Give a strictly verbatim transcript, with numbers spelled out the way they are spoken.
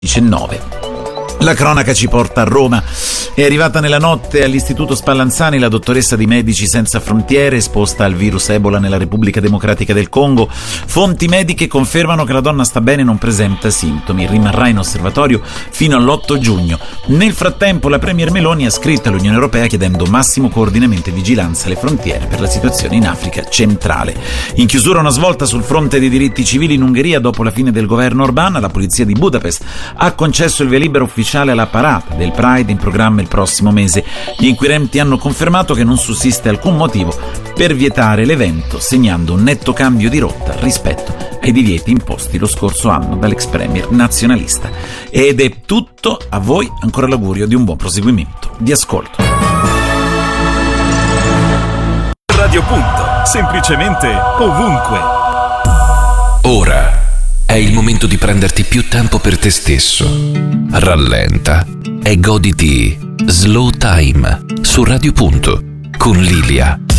diciannove. La cronaca ci porta a Roma. È arrivata nella notte all'Istituto Spallanzani la dottoressa di Medici Senza Frontiere, esposta al virus Ebola nella Repubblica Democratica del Congo. Fonti mediche confermano che la donna sta bene e non presenta sintomi. Rimarrà in osservatorio fino all'otto giugno. Nel frattempo la Premier Meloni ha scritto all'Unione Europea chiedendo massimo coordinamento e vigilanza alle frontiere per la situazione in Africa centrale. In chiusura una svolta sul fronte dei diritti civili in Ungheria dopo la fine del governo Orbán. La polizia di Budapest ha concesso il via libera ufficiale alla parata del Pride in programma il prossimo mese. Gli inquirenti hanno confermato che non sussiste alcun motivo per vietare l'evento, segnando un netto cambio di rotta rispetto ai divieti imposti lo scorso anno dall'ex premier nazionalista. Ed è tutto. A voi ancora l'augurio di un buon proseguimento di ascolto. Radio Punto, semplicemente ovunque. Ora è il momento di prenderti più tempo per te stesso. Rallenta e goditi Slow Time su Radio Punto con Lilia.